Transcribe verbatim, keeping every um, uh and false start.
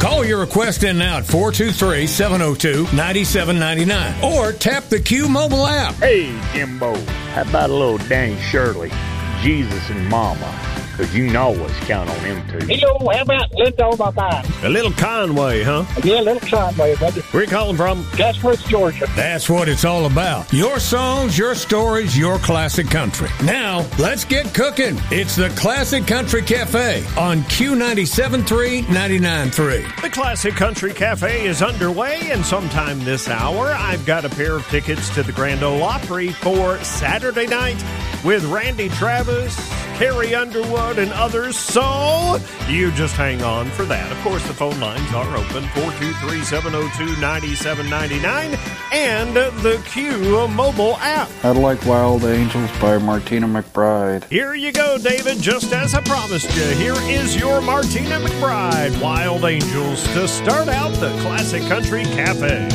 Call your request in now at four two three, seven oh two, nine seven nine nine or tap the Q mobile app. Hey, Jimbo, how about a little Danny Shirley, Jesus and Mama? Because you know what's counting on them two. Hello, how about Linda on my mind? A little Conway, huh? Yeah, a little Conway, buddy. Where you calling from? Casper, Georgia. That's what it's all about. Your songs, your stories, your classic country. Now, let's get cooking. It's the Classic Country Cafe on Q ninety-seven point three, ninety-nine point three. The Classic Country Cafe is underway, and sometime this hour, I've got a pair of tickets to the Grand Ole Opry for Saturday night with Randy Travis, Carrie Underwood, and others, so you just hang on for that. Of course, the phone lines are open, four two three, seven oh two, nine seven nine nine, and the Q mobile app. I'd like Wild Angels by Martina McBride. Here you go, David, just as I promised you. Here is your Martina McBride, Wild Angels, to start out the Classic Country Cafe.